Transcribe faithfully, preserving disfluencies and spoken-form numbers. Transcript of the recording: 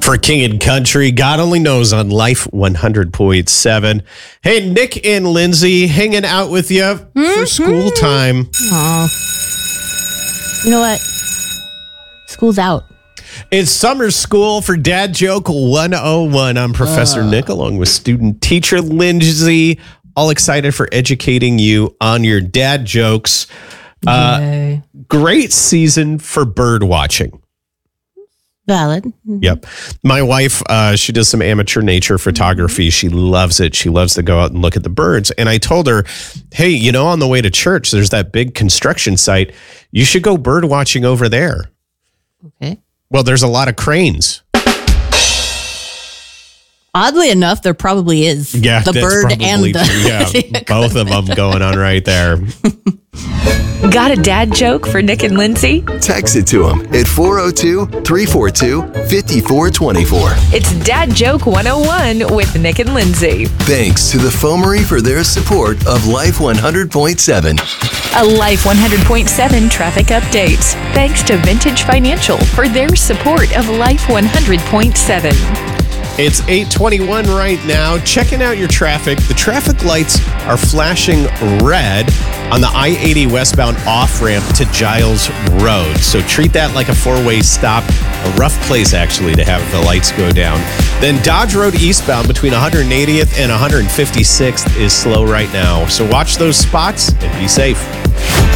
For King and Country, God only knows on Life one hundred point seven. Hey, Nick and Lindsay hanging out with you mm-hmm. for school time. Aw. You know what? School's out. It's summer school for Dad Joke one oh one. I'm Professor uh. Nick along with student teacher Lindsay. All excited for educating you on your dad jokes. Uh, great season for bird watching. Valid. Mm-hmm. Yep. My wife, uh, she does some amateur nature photography. She loves it. She loves to go out and look at the birds. And I told her, hey, you know, on the way to church, there's that big construction site. You should go bird watching over there. Okay. Well, there's a lot of cranes. Oddly enough, there probably is. Yeah, the that's bird and the yeah, both of them going on right there. Got a dad joke for Nick and Lindsay? Text it to them at four oh two, three four two, five four two four. It's Dad Joke one oh one with Nick and Lindsay. Thanks to the Foamery for their support of Life one hundred point seven. A Life one hundred point seven traffic update. Thanks to Vintage Financial for their support of Life one hundred point seven. It's eight twenty-one right now. Checking out your traffic. The traffic lights are flashing red on the I eighty westbound off-ramp to Giles Road. So treat that like a four-way stop. A rough place, actually, to have the lights go down. Then Dodge Road eastbound between one hundred eightieth and one hundred fifty-sixth is slow right now. So watch those spots and be safe.